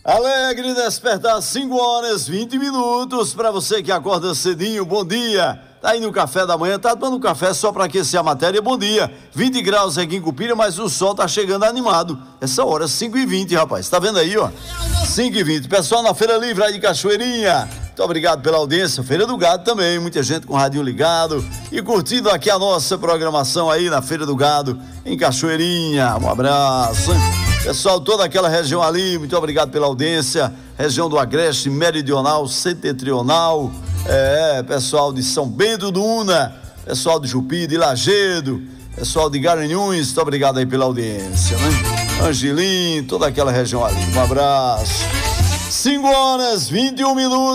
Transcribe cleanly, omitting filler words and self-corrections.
Alegre despertar, 5h20. Para você que acorda cedinho, bom dia. Tá aí no café da manhã, tá tomando café só para aquecer a matéria, bom dia. 20 graus aqui em Cupira, mas o sol tá chegando animado. Essa hora, 5h20, rapaz. Tá vendo aí, ó? 5h20. Pessoal na Feira Livre aí de Cachoeirinha, muito obrigado pela audiência. Feira do Gado também, muita gente com o radinho ligado e curtindo aqui a nossa programação aí na Feira do Gado, em Cachoeirinha. Um abraço, hein? Pessoal, toda aquela região ali, muito obrigado pela audiência. Região do Agreste, Meridional, Setentrional, pessoal de São Bento do Una, pessoal de Jupi, de Lagedo, pessoal de Garanhuns, muito obrigado aí pela audiência, né? Angelim, toda aquela região ali, um abraço. 5h21.